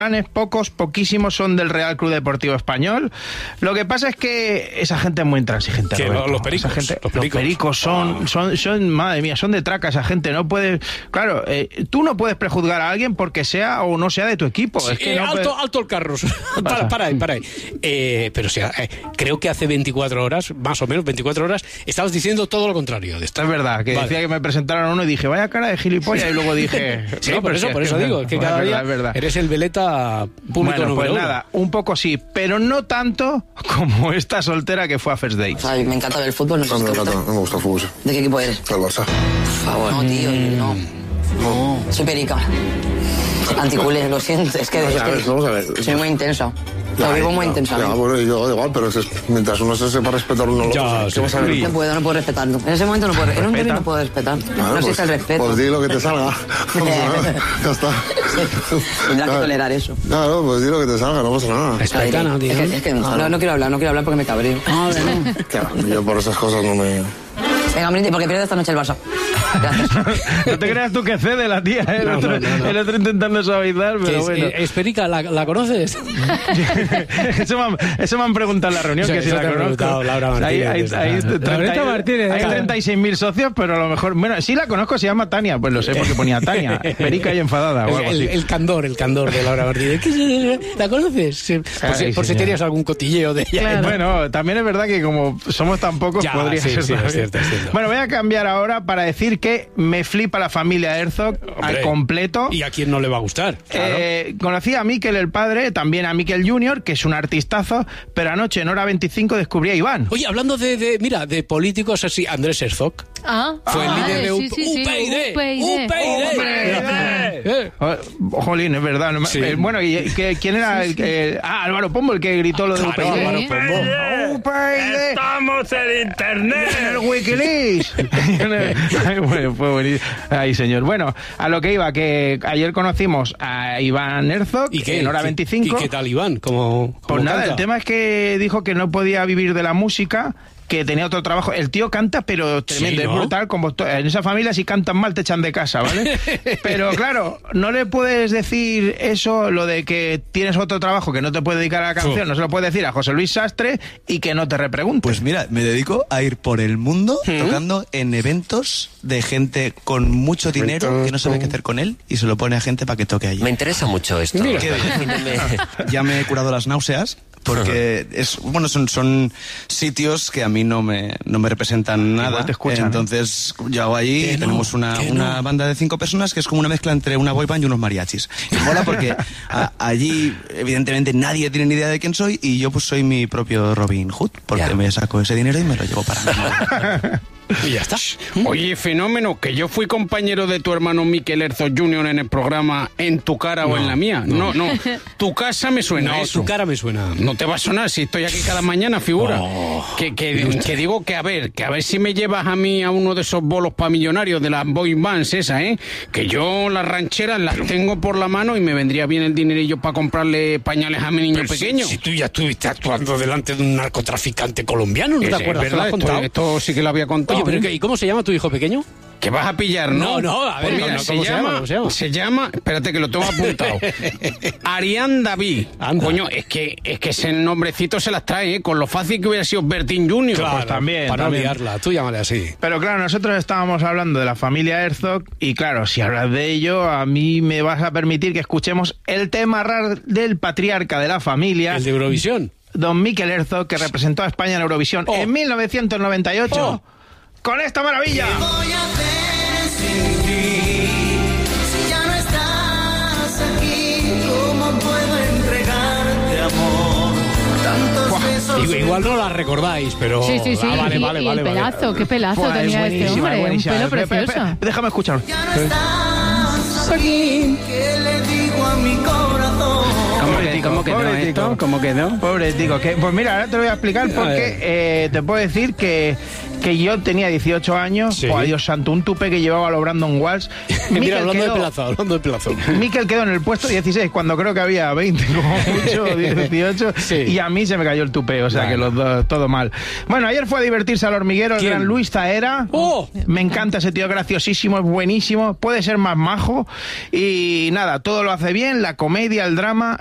poquísimos son del Real Club Deportivo Español. Lo que pasa es que esa gente es muy intransigente. Que los pericos, los pericos son, madre mía, son de traca esa gente. No puedes, claro, tú no puedes prejuzgar a alguien porque sea o no sea de tu equipo. Sí, es que no alto el carro. para ahí. Pero creo que hace 24 horas, más o menos 24 horas, estabas diciendo todo lo contrario de esto. Es verdad, que decía que me presentaron a uno y dije, vaya cara de gilipollas, y luego dije... Sí, por eso digo, que cada día eres el veleta público número pues uno. Nada, un poco sí, pero no tanto como esta soltera que fue a First Dates. Ay, me encanta ver el fútbol, no me gusta el fútbol. ¿De qué equipo eres? El Barça. Por favor, no, tío, no. Soy perica. Anticulé, lo siento, es que vamos a ver. Soy muy intensa. Lo vivo muy intensamente. Ya, bueno, yo igual, pero mientras uno se sepa respetar uno lo otro, vas a ver? No puedo respetarlo. En ese momento no puedo. En un derbi no puedo respetar. No existe el respeto. Pues di lo que te salga. Ya está. Tendrás que tolerar eso. Claro, pues di lo que te salga, no pasa nada. Respetana, tío. Es que no quiero hablar porque me cabreo. Yo por esas cosas no me... Venga, Brindis, porque pierde esta noche el Barça. Gracias. No te creas tú que cede la tía, el otro intentando suavizar, pero bueno. ¿Es perica? ¿La conoces? eso me han preguntado en la reunión, que si la conozco. Laura Martínez. Hay 36.000 socios, pero a lo mejor... Bueno, sí la conozco, se llama Tania, pues lo sé porque ponía Tania, perica y enfadada o algo así. El candor de Laura Martínez. ¿La conoces? Por si tenías algún cotilleo de ella. Claro. Bueno, también es verdad que como somos tan pocos, podría ser. Sí, es cierto. Bueno, voy a cambiar ahora para decir que me flipa la familia Herzog al completo. ¿Y a quién no le va a gustar? Claro. Conocí a Mikel el padre, también a Mikel Junior, que es un artistazo, pero anoche en hora 25 descubrí a Iván. Oye, hablando de políticos así, Andrés Herzog. Fue el líder de UPyD. Jolín, es verdad. Bueno, ¿y quién era? Álvaro Pombo, el que gritó lo de UPyD. Álvaro Pombo. UPyD. Estamos en internet. En el Wikileaks. Bueno, fue buenísimo. Ay, señor. Bueno, a lo que iba, que ayer conocimos a Iván Herzog en hora 25. ¿Y qué tal, Iván? Pues nada, el tema es que dijo que no podía vivir de la música, que tenía otro trabajo. El tío canta, pero tremendo, ¿Sí, no? es brutal. Como en esa familia, si cantan mal, te echan de casa, ¿vale? Pero claro, no le puedes decir eso, lo de que tienes otro trabajo que no te puede dedicar a la canción, no se lo puedes decir a José Luis Sastre y que no te repregunte. Pues mira, me dedico a ir por el mundo tocando en eventos de gente con mucho dinero que no sabe qué hacer con él y se lo pone a gente para que toque allí. Me interesa mucho esto. Ya me he curado las náuseas. Porque son sitios que a mí no me representan nada. Te escuchan, entonces yo hago allí, tenemos una banda de 5 personas que es como una mezcla entre una boy band y unos mariachis. Y mola porque allí evidentemente nadie tiene ni idea de quién soy y yo pues soy mi propio Robin Hood, porque me saco ese dinero y me lo llevo para mí. Y ya está. Oye, fenómeno, que yo fui compañero de tu hermano Mikel Herzog Jr. en el programa En tu cara o en la mía. No. Tu casa me suena. No, eso. tu cara me suena. No te va a sonar si estoy aquí cada mañana, figura. Que digo que a ver si me llevas a mí a uno de esos bolos para millonarios de las boy bands esa, que yo las rancheras las tengo por la mano y me vendría bien el dinerillo para comprarle pañales a mi niño pequeño. Si tú ya estuviste actuando delante de un narcotraficante colombiano, ¿no te acuerdas? ¿Verdad? Esto sí que lo había contado. Oye, pero ¿y cómo se llama tu hijo pequeño? Que vas a pillar, ¿no? No, a ver, pues mira, ¿cómo se llama, espérate que lo tengo apuntado. Arián David. Anda. Coño, es que ese nombrecito se las trae, con lo fácil que hubiera sido Bertín Junior. Claro, pues también. Para no liarla, tú llámale así. Pero claro, nosotros estábamos hablando de la familia Herzog y claro, si hablas de ello, a mí me vas a permitir que escuchemos el tema del patriarca de la familia. ¿El de Eurovisión? Don Mikel Herzog, que representó a España en Eurovisión en 1998. Con esta maravilla. ¿Qué voy a hacer sin ti? Si ya no estás aquí, ¿cómo puedo entregarte amor? Tantos besos. Igual no la recordáis, pero... Sí. Vale. El pelazo, qué pelazo Buah, tenía este hombre. buenísima. Un pelo precioso. Déjame escuchar. Ya no estás aquí, ¿qué le digo a mi corazón? ¿Cómo quedó? Pobre tico. Pues mira, ahora te voy a explicar porque te puedo decir que que yo tenía 18 años, Sí. pues Dios santo, un tupé que llevaba a los Brandon Walsh. Mira, hablando de plazo. Mikel quedó en el puesto 16, cuando creo que había 20, como mucho, 18, Sí. y a mí se me cayó el tupé, o sea que los dos, todo mal. Bueno, ayer fue a divertirse al hormiguero el ¿Quién? gran Luis Zaera. ¡Oh! Me encanta ese tío, graciosísimo, es buenísimo, puede ser más majo, y nada, todo lo hace bien, la comedia, el drama,